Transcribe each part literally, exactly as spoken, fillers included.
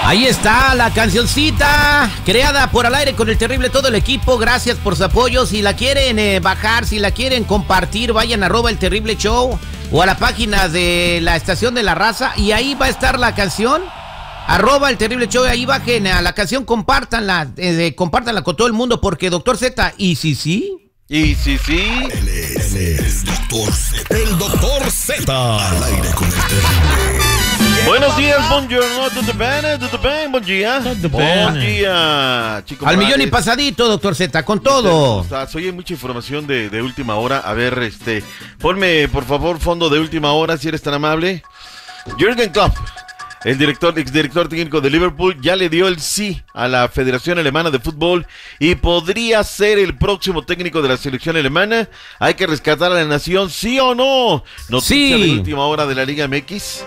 Ahí está la cancioncita creada por Al Aire con el Terrible, todo el equipo. Gracias por su apoyo. Si la quieren eh, bajar, si la quieren compartir, vayan a arroba el Terrible Show o a la página de la Estación de la Raza y ahí va a estar la canción. Arroba el Terrible Show, ahí bajen a la canción, compártanla, eh, compártanla con todo el mundo porque Doctor Z, y si sí. Y si sí. Él es, él es Doctor Z. El Doctor Z. Al Aire con el Terrible. Buenos días, buongiorno, tutto bene, tutto bene, buen día. Buen día, chicos. Al millón y pasadito, Doctor Z, con todo. Oye, mucha información de, de última hora. A ver, este, ponme, por favor, fondo de última hora, si eres tan amable. Jürgen Klopp, el director, exdirector técnico de Liverpool, ya le dio el sí a la Federación Alemana de Fútbol y podría ser el próximo técnico de la selección alemana. Hay que rescatar a la nación, ¿sí o no? Noticia sí. de última hora de la Liga M X.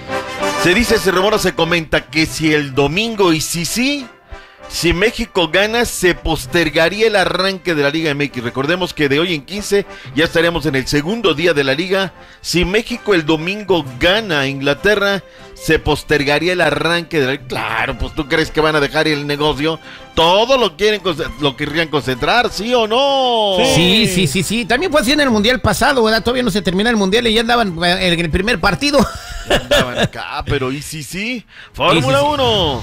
Se dice, se rumora, se comenta que si el domingo y si sí, si México gana, se postergaría el arranque de la Liga M X. Recordemos que de hoy en quince ya estaremos en el segundo día de la Liga. Si México el domingo gana a Inglaterra, se postergaría el arranque de la Liga. Claro, pues tú crees que van a dejar el negocio. Todo lo quieren, lo querrían concentrar, ¿sí o no? Sí, sí, sí, sí. También fue así en el Mundial pasado, ¿verdad? Todavía no se termina el Mundial y ya andaban en el primer partido. Ya andaban acá, pero ¿y si sí? Fórmula uno.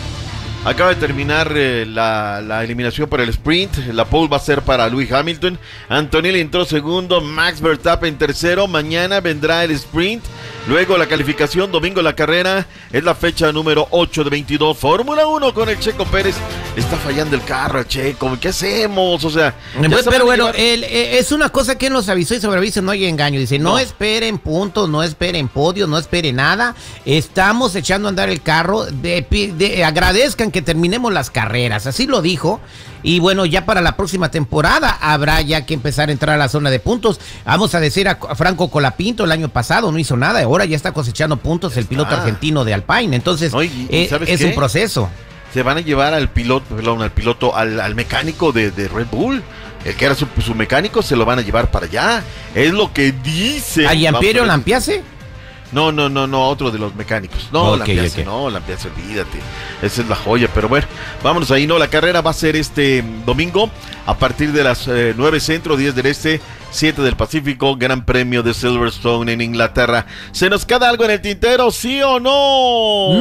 Acaba de terminar eh, la, la eliminación para el sprint. La pole va a ser para Lewis Hamilton. Antonelli entró segundo. Max Verstappen tercero. Mañana vendrá el sprint. Luego la calificación. Domingo la carrera. Es la fecha número ocho de veintidós. Fórmula uno con el Checo Pérez. Está fallando el carro, Checo. ¿Qué hacemos? O sea. Pero bueno, el, es una cosa que nos avisó y sobreaviso. No hay engaño. Dice, no, no esperen puntos, no esperen podios, no esperen nada. Estamos echando a andar el carro. De, de, agradezcan que que terminemos las carreras, así lo dijo. Y bueno, ya para la próxima temporada habrá ya que empezar a entrar a la zona de puntos. Vamos a decir a Franco Colapinto, el año pasado no hizo nada, ahora ya está cosechando puntos ya el está. piloto argentino de Alpine. Entonces, no, y, y eh, es qué? un proceso. Se van a llevar al piloto, perdón, al piloto, al, al mecánico de, de Red Bull. El que era su, su mecánico se lo van a llevar para allá. Es lo que dice. ¿A Giampiero Lampiase? No, no, no, no, otro de los mecánicos. No, okay, Lampiase, okay. no, Lampiase, olvídate. Esa es la joya, pero bueno, vámonos ahí, no, la carrera va a ser este domingo a partir de las eh, nueve centro, diez del este, siete del Pacífico, Gran Premio de Silverstone en Inglaterra. ¿Se nos queda algo en el tintero, sí o no?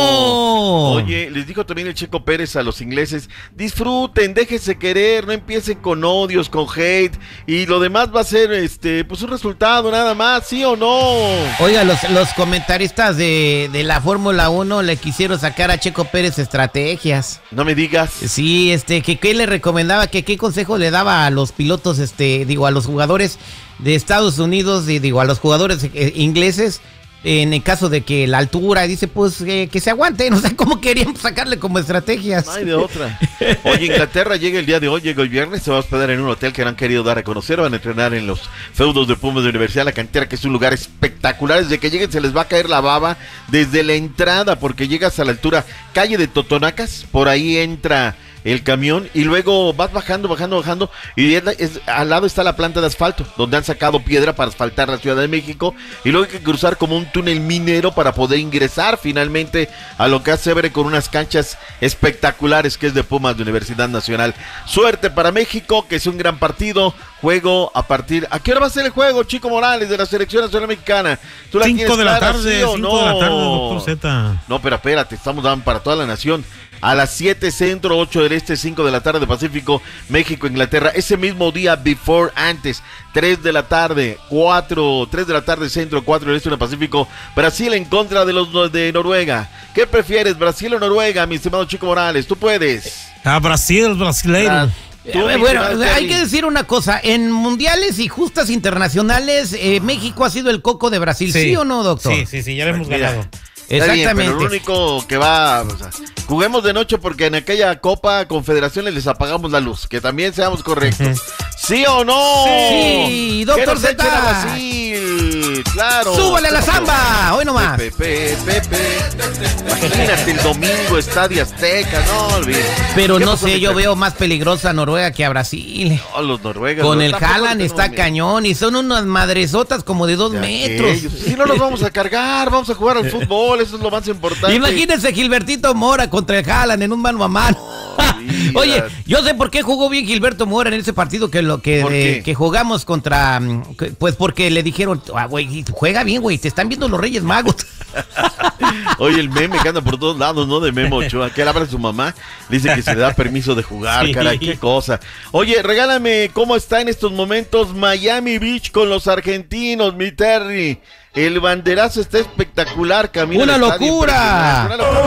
¡No! Oye, les dijo también el Checo Pérez a los ingleses, disfruten, déjense querer, no empiecen con odios, con hate, y lo demás va a ser, este, pues un resultado nada más, ¿sí o no? Oiga, los, los comentaristas de, de la Fórmula uno le quisieron sacar a Checo Pérez estrategias. No me digas. Sí, este, que qué le recomendaba, que qué consejo le daba a los pilotos, este, digo, a los jugadores de Estados Unidos, y digo, a los jugadores eh, ingleses, en el caso de que la altura, dice, pues, eh, que se aguanten, o sea, ¿cómo querían sacarle como estrategias? No hay de otra. Oye, Inglaterra llega el día de hoy, llega el viernes, se va a hospedar en un hotel que han querido dar a conocer, van a entrenar en los feudos de Pumas de Universidad La Cantera, que es un lugar espectacular, desde que lleguen se les va a caer la baba desde la entrada, porque llegas a la altura, calle de Totonacas, por ahí entra el camión y luego vas bajando, bajando, bajando y es, es, al lado está la planta de asfalto donde han sacado piedra para asfaltar la Ciudad de México y luego hay que cruzar como un túnel minero para poder ingresar finalmente a lo que hace ver con unas canchas espectaculares que es de Pumas de Universidad Nacional. Suerte para México, que es un gran partido. Juego a partir... ¿A qué hora va a ser el juego, Chico Morales, de la Selección Nacional Mexicana? ¿Tú la cinco de la tarde, cinco no? de la tarde, doctor Z. No, pero espérate, estamos dando para toda la nación. A las siete centro, ocho del este, cinco de la tarde de Pacífico, México, Inglaterra. Ese mismo día, before, antes, tres de la tarde, cuatro, tres de la tarde centro, cuatro del este del Pacífico, Brasil en contra de los de Noruega. ¿Qué prefieres, Brasil o Noruega, mi estimado Chico Morales? Tú puedes. A Brasil, brasileiro. Tú, bueno, hay que decir una cosa, en mundiales y justas internacionales, eh, México ha sido el coco de Brasil, ¿sí, ¿sí o no, doctor? Sí, sí, sí, ya lo hemos pues ganado. Exactamente. Bien, pero lo único que va, o sea, juguemos de noche porque en aquella Copa Confederaciones les apagamos la luz, que también seamos correctos. ¿Sí o no? Sí, doctor Z. Brasil. claro. ¡Súbale a la samba! Hoy nomás. Pepe, Pepe, imagínate el domingo, Estadio Azteca, no olvides. Pero no sé, yo veo más peligrosa a Noruega que a Brasil. No, los noruegos. Con no, el Haaland está cañón y son unas madresotas como de dos Ya metros. que, si no nos vamos a cargar, vamos a jugar al fútbol, eso es lo más importante. Imagínense Gilbertito Mora contra el Haaland en un mano a mano. Oye, yo sé por qué jugó bien Gilberto Mora en ese partido que lo que, eh, que jugamos contra, pues porque le dijeron, ah, güey, juega bien, güey, te están viendo los Reyes Magos. Oye, el meme que anda por todos lados, ¿no? De Memo Ochoa, que él habla a su mamá, dice que se le da permiso de jugar, sí. Caray, qué cosa. Oye, regálame cómo está en estos momentos Miami Beach con los argentinos, mi Terry. El banderazo está espectacular, camino. ¡Una locura! Una locura.